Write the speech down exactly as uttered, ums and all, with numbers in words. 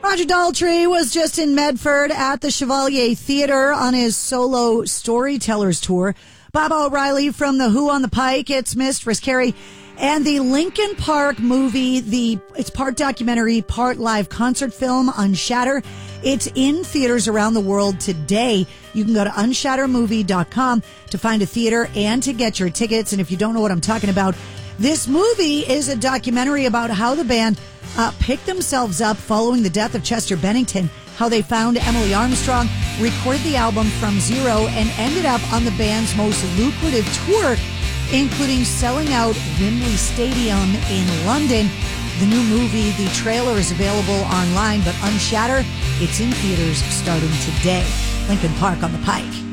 Roger Daltrey was just in Medford at the Chevalier Theatre on his solo storytellers tour. Bob O'Reilly from The Who on the Pike, It's Mistress Carrie, and the Linkin Park movie, the it's part documentary, part live concert film, Unshatter. It's in theaters around the world today. You can go to unshatter movie dot com to find a theater and to get your tickets. And if you don't know what I'm talking about, this movie is a documentary about how the band uh, picked themselves up following the death of Chester Bennington, how they found Emily Armstrong, recorded the album from zero, and ended up on the band's most lucrative tour, including selling out Wembley Stadium in London. The new movie, the trailer is available online, but Unshatter, it's in theaters starting today. Linkin Park on the Pike.